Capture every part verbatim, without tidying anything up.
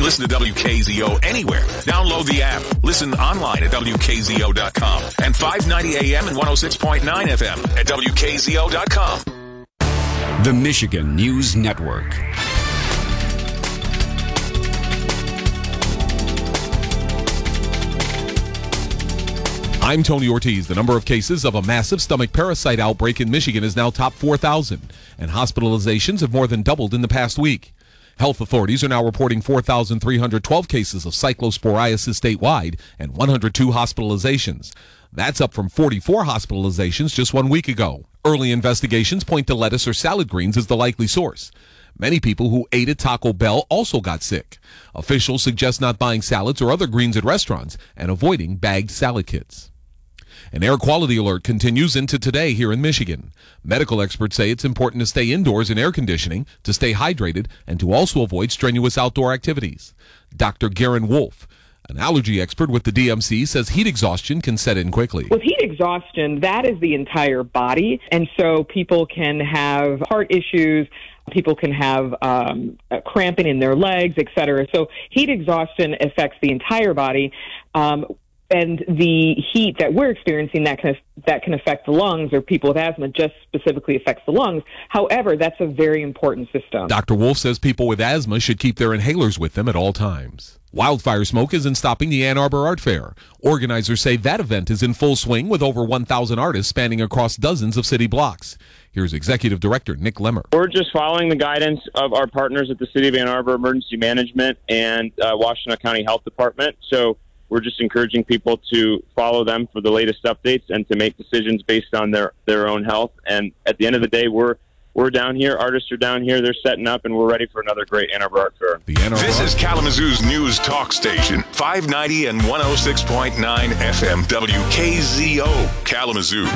Listen to W K Z O anywhere. Download the app. Listen online at W K Z O dot com and five ninety A M and one oh six point nine F M at W K Z O dot com. The Michigan News Network. I'm Tony Ortiz. The number of cases of a massive stomach parasite outbreak in Michigan is now top four thousand, and hospitalizations have more than doubled in the past week. Health authorities are now reporting four thousand three hundred twelve cases of cyclosporiasis statewide and one hundred two hospitalizations. That's up from forty-four hospitalizations just one week ago. Early investigations point to lettuce or salad greens as the likely source. Many people who ate at Taco Bell also got sick. Officials suggest not buying salads or other greens at restaurants and avoiding bagged salad kits. An air quality alert continues into today here in Michigan. Medical experts say it's important to stay indoors in air conditioning, to stay hydrated, and to also avoid strenuous outdoor activities. Doctor Garen Wolf, an allergy expert with the D M C, says heat exhaustion can set in quickly. With heat exhaustion, that is the entire body, and so people can have heart issues, people can have um, cramping in their legs, et cetera. So heat exhaustion affects the entire body. Um, And the heat that we're experiencing that can that can affect the lungs, or people with asthma just specifically affects the lungs. However, that's a very important system. Doctor Wolf says people with asthma should keep their inhalers with them at all times. Wildfire smoke isn't stopping the Ann Arbor Art Fair. Organizers say that event is in full swing with over one thousand artists spanning across dozens of city blocks. Here's Executive Director Nick Lemmer. We're just following the guidance of our partners at the City of Ann Arbor Emergency Management and uh, Washtenaw County Health Department. So we're just encouraging people to follow them for the latest updates and to make decisions based on their, their own health. And at the end of the day, we're we're down here. Artists are down here. They're setting up, and we're ready for another great Ann Arbor Art Fair. The Ann Arbor This is Kalamazoo's news talk station, five ninety and one oh six point nine F M, W K Z O, Kalamazoo.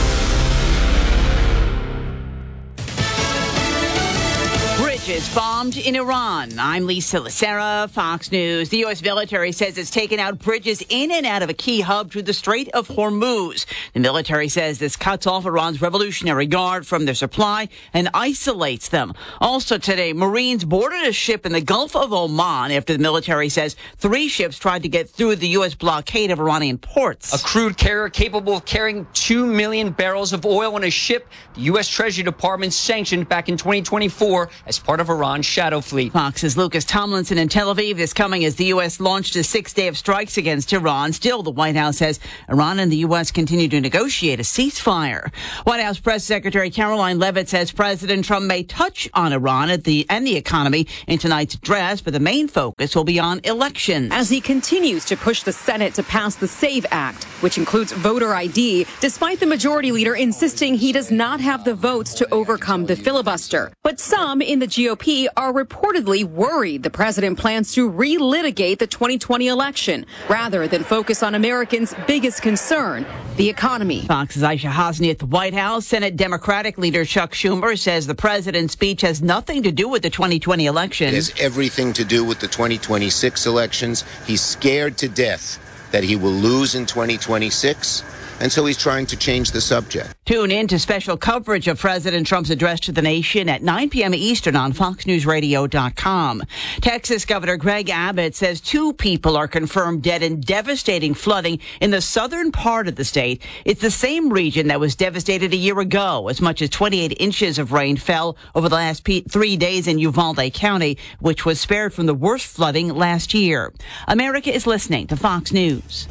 Bridges bombed in Iran. I'm Lisa Lacera, Fox News. The U S military says it's taken out bridges in and out of a key hub through the Strait of Hormuz. The military says this cuts off Iran's Revolutionary Guard from their supply and isolates them. Also today, Marines boarded a ship in the Gulf of Oman after the military says three ships tried to get through the U S blockade of Iranian ports. A crude carrier capable of carrying two million barrels of oil on a ship the U S Treasury Department sanctioned back in twenty twenty-four as part of Iran's shadow fleet. Fox's Lucas Tomlinson in Tel Aviv. This coming as the U S launched a sixth day of strikes against Iran. Still, the White House says Iran and the U S continue to negotiate a ceasefire. White House Press Secretary Caroline Leavitt says President Trump may touch on Iran at the, and the economy in tonight's address, but the main focus will be on elections. As he continues to push the Senate to pass the SAVE Act, which includes voter I D, despite the majority leader insisting he does not have the votes to overcome the filibuster. But some in the G O P are reportedly worried the president plans to relitigate the twenty twenty election rather than focus on Americans' biggest concern, the economy. Fox's Aisha Hasni at the White House. Senate Democratic leader Chuck Schumer says the president's speech has nothing to do with the twenty twenty election. It has everything to do with the twenty twenty-six elections. He's scared to death that he will lose in twenty twenty-six. And so he's trying to change the subject. Tune in to special coverage of President Trump's address to the nation at nine p.m. Eastern on fox news radio dot com. Texas Governor Greg Abbott says two people are confirmed dead in devastating flooding in the southern part of the state. It's the same region that was devastated a year ago. As much as twenty-eight inches of rain fell over the last pe- three days in Uvalde County, which was spared from the worst flooding last year. America is listening to Fox News.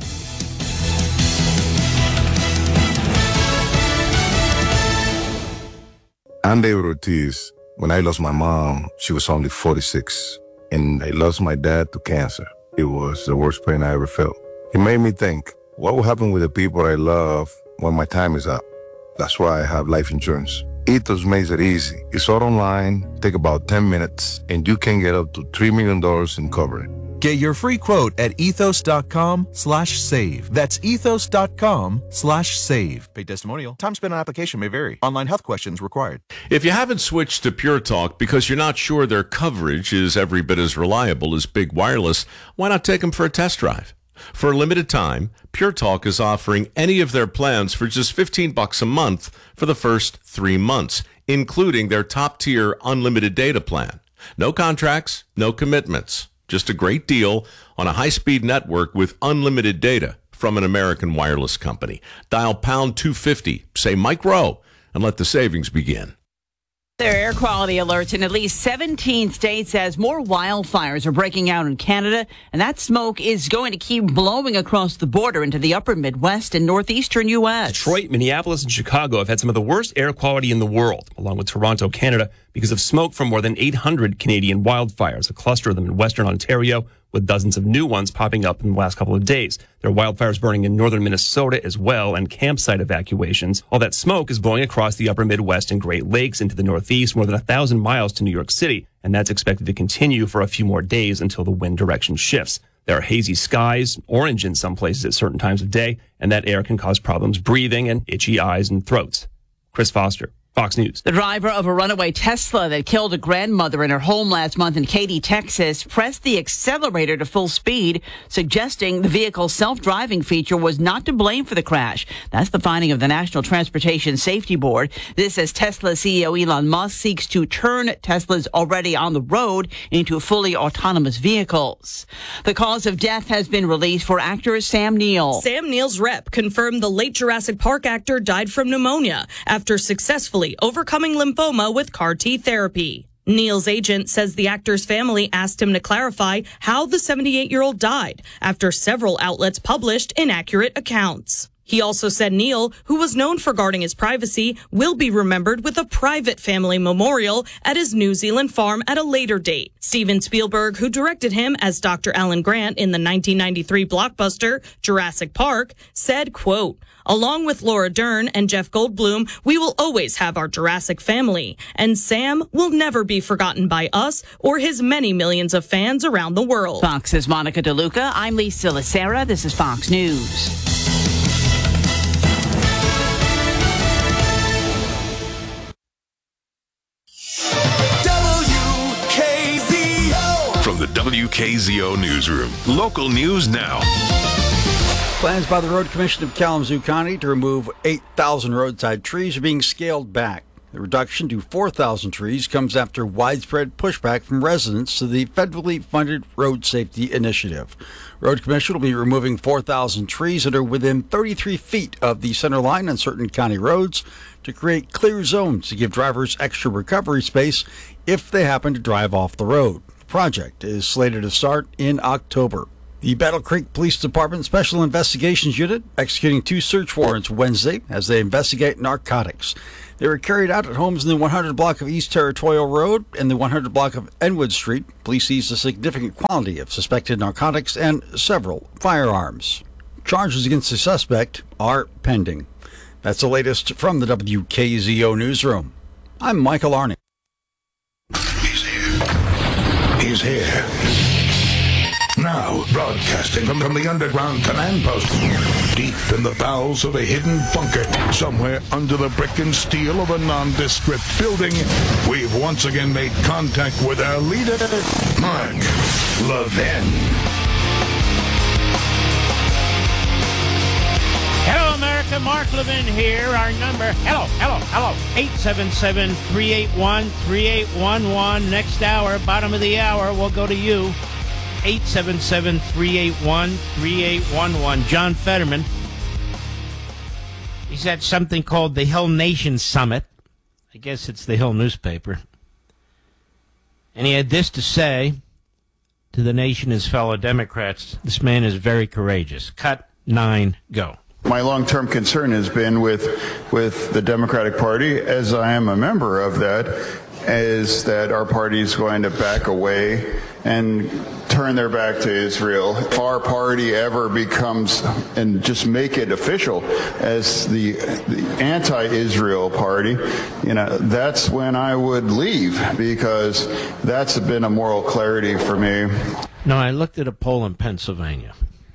I'm David Ortiz. When I lost my mom, she was only forty-six, and I lost my dad to cancer. It was the worst pain I ever felt. It made me think, what will happen with the people I love when my time is up? That's why I have life insurance. Ethos makes it easy. It's all online, take about ten minutes, and you can get up to three million dollars in coverage. Get your free quote at ethos.com slash save. That's ethos.com slash save. Paid testimonial. Time spent on application may vary. Online health questions required. If you haven't switched to Pure Talk because you're not sure their coverage is every bit as reliable as Big Wireless, why not take them for a test drive? For a limited time, Pure Talk is offering any of their plans for just fifteen bucks a month for the first three months, including their top-tier unlimited data plan. No contracts, no commitments. Just a great deal on a high-speed network with unlimited data from an American wireless company. Dial pound two fifty, say Mike Rowe, and let the savings begin. There are air quality alerts in at least seventeen states as more wildfires are breaking out in Canada, and that smoke is going to keep blowing across the border into the upper Midwest and northeastern U S. Detroit, Minneapolis, and Chicago have had some of the worst air quality in the world, along with Toronto, Canada, because of smoke from more than eight hundred Canadian wildfires, a cluster of them in Western Ontario, with dozens of new ones popping up in the last couple of days. There are wildfires burning in northern Minnesota as well, and campsite evacuations. All that smoke is blowing across the upper Midwest and Great Lakes into the northeast, more than a thousand miles to New York City, and that's expected to continue for a few more days until the wind direction shifts. There are hazy skies, orange in some places at certain times of day, and that air can cause problems breathing and itchy eyes and throats. Chris Foster, Fox News. The driver of a runaway Tesla that killed a grandmother in her home last month in Katy, Texas, pressed the accelerator to full speed, suggesting the vehicle's self-driving feature was not to blame for the crash. That's the finding of the National Transportation Safety Board. This as Tesla C E O Elon Musk seeks to turn Tesla's already on the road into fully autonomous vehicles. The cause of death has been released for actor Sam Neill. Sam Neill's rep confirmed the late Jurassic Park actor died from pneumonia after successfully overcoming lymphoma with C A R T therapy. Neill's agent says the actor's family asked him to clarify how the seventy-eight-year-old died after several outlets published inaccurate accounts. He also said Neill, who was known for guarding his privacy, will be remembered with a private family memorial at his New Zealand farm at a later date. Steven Spielberg, who directed him as Doctor Alan Grant in the nineteen ninety-three blockbuster Jurassic Park, said, quote, "Along with Laura Dern and Jeff Goldblum, we will always have our Jurassic family, and Sam will never be forgotten by us or his many millions of fans around the world." Fox's Monica DeLuca. I'm Lisa Lacera. This is Fox News. From the W K Z O Newsroom, local news now. Plans by the Road Commission of Kalamazoo County to remove eight thousand roadside trees are being scaled back. The reduction to four thousand trees comes after widespread pushback from residents to the federally funded Road Safety Initiative. Road Commission will be removing four thousand trees that are within thirty-three feet of the center line on certain county roads to create clear zones to give drivers extra recovery space if they happen to drive off the road. The project is slated to start in October. The Battle Creek Police Department Special Investigations Unit executing two search warrants Wednesday as they investigate narcotics. They were carried out at homes in the one hundred block of East Territorial Road and the one hundred block of Enwood Street. Police seized a significant quantity of suspected narcotics and several firearms. Charges against the suspect are pending. That's the latest from the W K Z O Newsroom. I'm Michael Arney. He's here. Now, broadcasting from, from the underground command post, deep in the bowels of a hidden bunker, somewhere under the brick and steel of a nondescript building, we've once again made contact with our leader, Mark Levin. Hello, America. Mark Levin here. Our number, hello, hello, hello, eight seven seven, three eight one, three eight one one. Next hour, bottom of the hour, we'll go to you. eight seven seven, three eight one, three eight one one. John Fetterman. He's at something called the Hill Nation Summit. I guess it's the Hill newspaper. And he had this to say to the nation, his fellow Democrats. This man is very courageous. Cut nine, go. My long-term concern has been with with the Democratic Party, as I am a member of that, is that our party is going to back away and turn their back to Israel. If our party ever becomes, and just make it official as the, the anti-Israel party, you know, that's when I would leave, because that's been a moral clarity for me. No, I looked at a poll in Pennsylvania.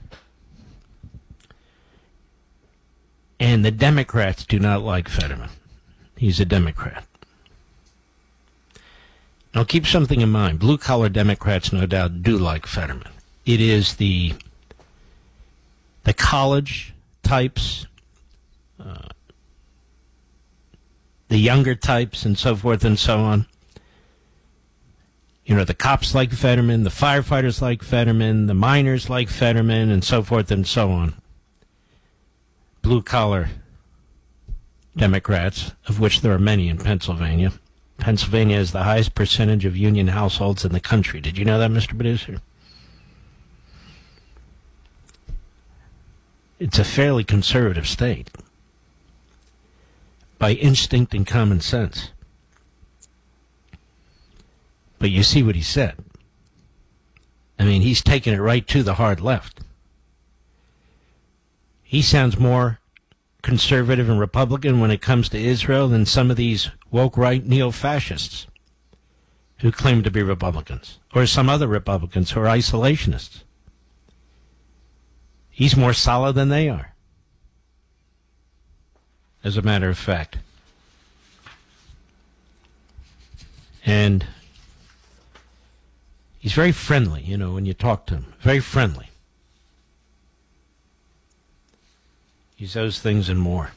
And the Democrats do not like Fetterman. He's a Democrat. Now, keep something in mind. Blue-collar Democrats, no doubt, do like Fetterman. It is the the college types, uh, the younger types, and so forth and so on. You know, the cops like Fetterman, the firefighters like Fetterman, the miners like Fetterman, and so forth and so on. Blue-collar Democrats, of which there are many in Pennsylvania. Pennsylvania has the highest percentage of union households in the country. Did you know that, Mister Producer? It's a fairly conservative state by instinct and common sense. But you see what he said. I mean, he's taking it right to the hard left. He sounds more conservative and Republican when it comes to Israel than some of these woke right neo-fascists who claim to be Republicans, or some other Republicans who are isolationists. He's more solid than they are, as a matter of fact. And he's very friendly, you know, when you talk to him. Very friendly. He's those things and more.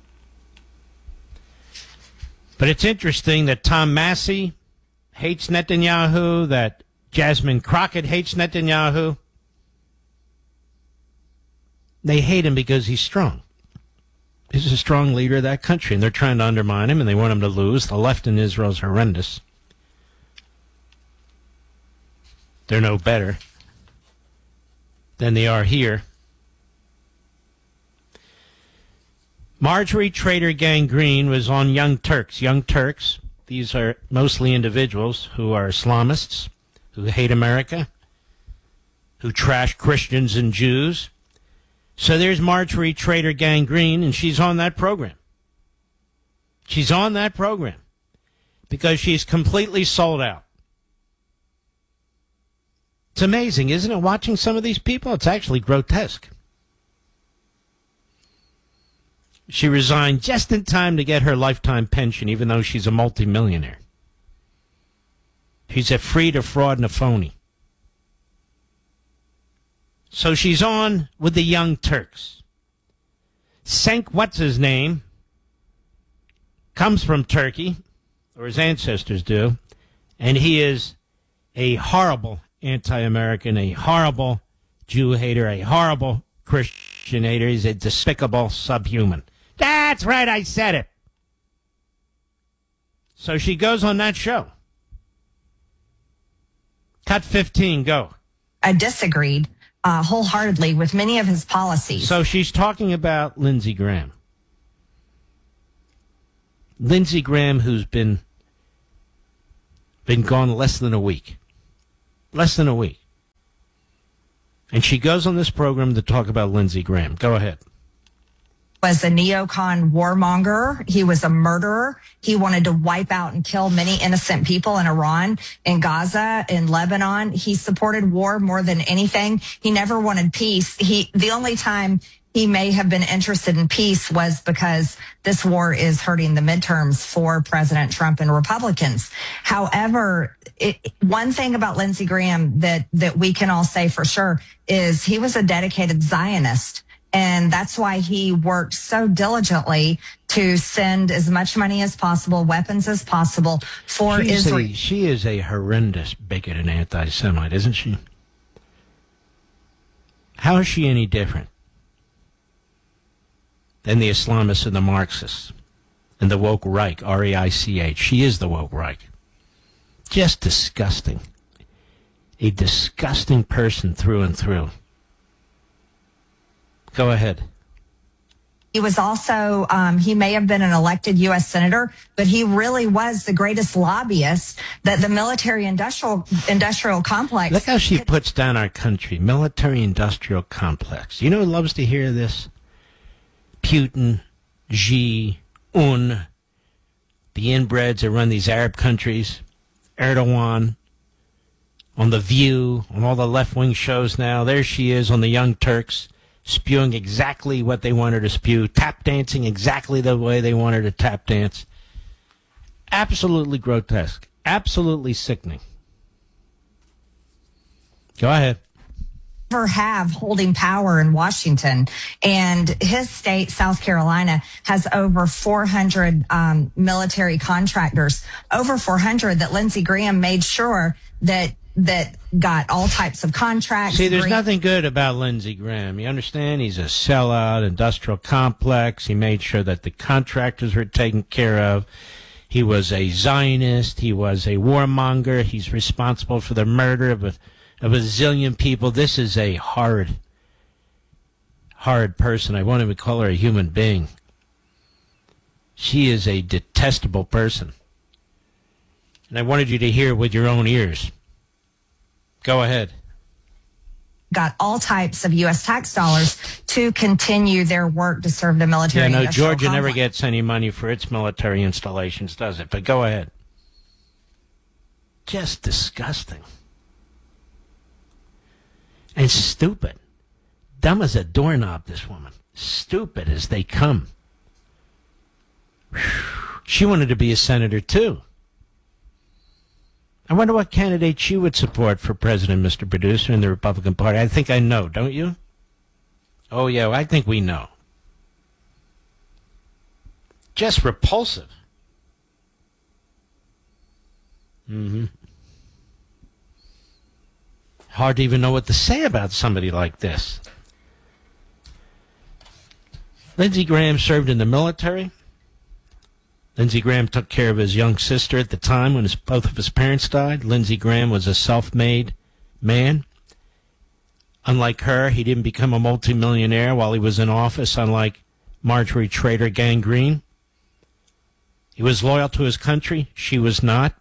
But it's interesting that Tom Massey hates Netanyahu, that Jasmine Crockett hates Netanyahu. They hate him because he's strong. He's a strong leader of that country, and they're trying to undermine him, and they want him to lose. The left in Israel is horrendous. They're no better than they are here. Marjorie Trader Gang Green was on Young Turks. Young Turks, these are mostly individuals who are Islamists, who hate America, who trash Christians and Jews. So there's Marjorie Trader Gang Green, and she's on that program. She's on that program because she's completely sold out. It's amazing, isn't it, watching some of these people? It's actually grotesque. She resigned just in time to get her lifetime pension, even though she's a multimillionaire. She's a freed, a fraud, and a phony. So she's on with the Young Turks. Cenk, what's his name, comes from Turkey, or his ancestors do, and he is a horrible anti-American, a horrible Jew hater, a horrible Christian hater. He's a despicable subhuman. That's right, I said it. So she goes on that show. Cut fifteen, go. I disagreed uh, wholeheartedly with many of his policies. So she's talking about Lindsey Graham. Lindsey Graham, who's been been gone less than a week. Less than a week. And she goes on this program to talk about Lindsey Graham. Go ahead. Was a neocon warmonger. He was a murderer. He wanted to wipe out and kill many innocent people in Iran, in Gaza, in Lebanon. He supported war more than anything. He never wanted peace. He, the only time he may have been interested in peace was because this war is hurting the midterms for President Trump and Republicans. However, it, one thing about Lindsey Graham that, that we can all say for sure is he was a dedicated Zionist. And that's why he worked so diligently to send as much money as possible, weapons as possible for She's Israel. A, she is a horrendous bigot and anti-Semite, isn't she? How is she any different than the Islamists and the Marxists and the woke Reich, R E I C H? She is the woke Reich. Just disgusting. A disgusting person through and through. Go ahead. He was also, um, he may have been an elected U S senator, but he really was the greatest lobbyist that the military industrial industrial complex. Look how she puts down our country. Military industrial complex. You know who loves to hear this? Putin, Xi, Un, the inbreds that run these Arab countries, Erdogan, on The View, on all the left-wing shows now. There she is on the Young Turks, spewing exactly what they want her to spew, tap dancing exactly the way they want her to tap dance. Absolutely grotesque. Absolutely sickening. Go ahead. ever have holding power in Washington. And his state, South Carolina, has over four hundred um, military contractors, over four hundred that Lindsey Graham made sure that that got all types of contracts. See, there's Green- nothing good about Lindsey Graham. You understand? He's a sellout, industrial complex. He made sure that the contractors were taken care of. He was a Zionist. He was a warmonger. He's responsible for the murder of a of a zillion people. This is a hard, hard person. I won't even call her a human being. She is a detestable person. And I wanted you to hear it with your own ears. Go ahead. Got all types of U S tax dollars to continue their work to serve the military. Yeah, no, industrial Georgia never complex. gets any money for its military installations, does it? But go ahead. Just disgusting. And stupid. Dumb as a doorknob, this woman. Stupid as they come. She wanted to be a senator, too. I wonder what candidate she would support for president, Mister Producer, in the Republican Party. I think I know, don't you? Oh, yeah, I think we know. Just repulsive. Mm-hmm. Hard to even know what to say about somebody like this. Lindsey Graham served in the military. Lindsey Graham took care of his young sister at the time when his, both of his parents died. Lindsey Graham was a self-made man. Unlike her, he didn't become a multimillionaire while he was in office, unlike Marjorie Trader Gangrene. He was loyal to his country. She was not.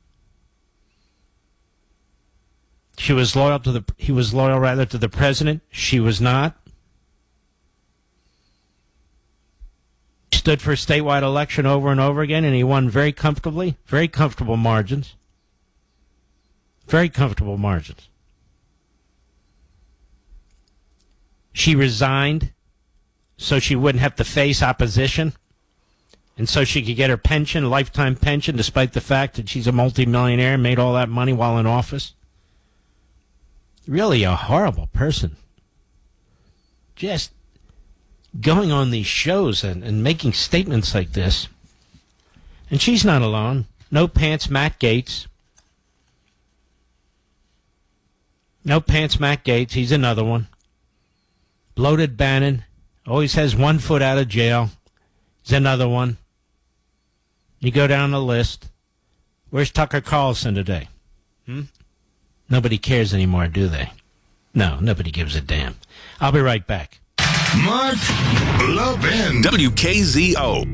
She was loyal to the, he was loyal rather to the president. She was not. He stood for a statewide election over and over again, and he won very comfortably, very comfortable margins. Very comfortable margins. She resigned so she wouldn't have to face opposition, and so she could get her pension, lifetime pension, despite the fact that she's a multimillionaire and made all that money while in office. Really a horrible person. Just going on these shows and, and making statements like this. And she's not alone. No Pants Matt Gaetz. No Pants Matt Gaetz. He's another one. Bloated Bannon. Always has one foot out of jail. He's another one. You go down the list. Where's Tucker Carlson today? Hmm? Nobody cares anymore, do they? No, nobody gives a damn. I'll be right back. Mark Levin. W K Z O.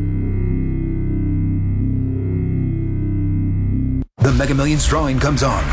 The Mega Millions drawing comes on